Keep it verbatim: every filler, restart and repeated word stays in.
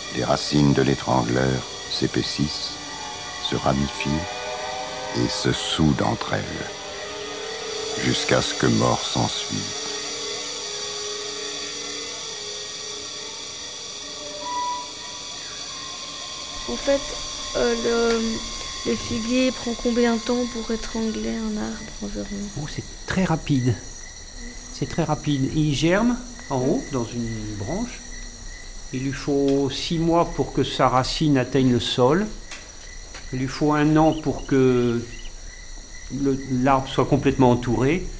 Les racines de l'étrangleur s'épaississent, se ramifient et se soudent entre elles, jusqu'à ce que mort s'ensuive. En fait, euh, le, le figuier prend combien de temps pour étrangler un arbre environ? Oh, c'est très rapide. C'est très rapide. Il germe en haut, dans une branche. Il lui faut six mois pour que sa racine atteigne le sol. Il lui faut un an pour que le, l'arbre soit complètement entouré.